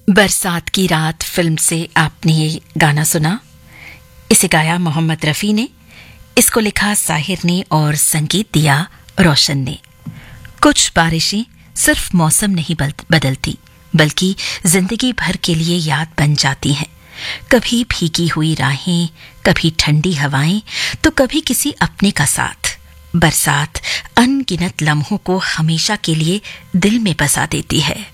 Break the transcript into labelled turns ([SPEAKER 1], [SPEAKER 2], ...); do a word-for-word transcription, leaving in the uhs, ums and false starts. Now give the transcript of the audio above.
[SPEAKER 1] बरसात की रात फिल्म से आपने ये गाना सुना। इसे गाया मोहम्मद रफ़ी ने, इसको लिखा साहिर ने और संगीत दिया रोशन ने। कुछ बारिशें सिर्फ मौसम नहीं बदलती बल्कि जिंदगी भर के लिए याद बन जाती हैं। कभी भीगी हुई राहें, कभी ठंडी हवाएं, तो कभी किसी अपने का साथ। बरसात अनगिनत लम्हों को हमेशा के लिए दिल में बसा देती है।